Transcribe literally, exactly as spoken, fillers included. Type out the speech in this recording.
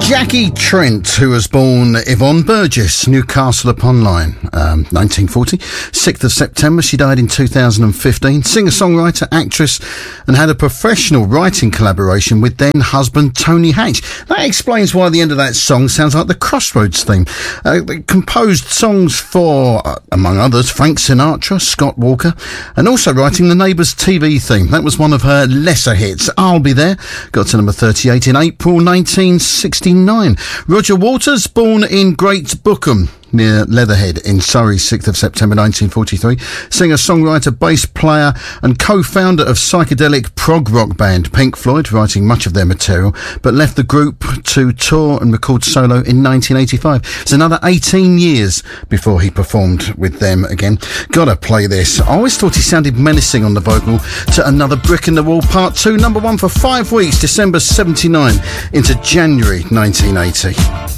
Jackie Trent, who was born Yvonne Burgess, Newcastle upon Lyne, um, nineteen forty. sixth of September, she died in two thousand fifteen. Singer-songwriter, actress, and had a professional writing collaboration with then-husband Tony Hatch. That explains why the end of that song sounds like the Crossroads theme. Uh, they composed songs for, uh, among others, Frank Sinatra, Scott Walker, and also writing the Neighbours T V theme. That was one of her lesser hits. I'll Be There got to number thirty-eight in April nineteen sixty-nine. Roger Waters, born in Great Bookham, near Leatherhead in Surrey, sixth of September nineteen forty-three. Singer, songwriter, bass player and co-founder of psychedelic prog rock band Pink Floyd, writing much of their material, but left the group to tour and record solo in nineteen eighty-five. It's another eighteen years before he performed with them again. Gotta play this. I always thought he sounded menacing on the vocal. To Another Brick in the Wall Part two, number one for five weeks, December seventy-nine into January nineteen eighty.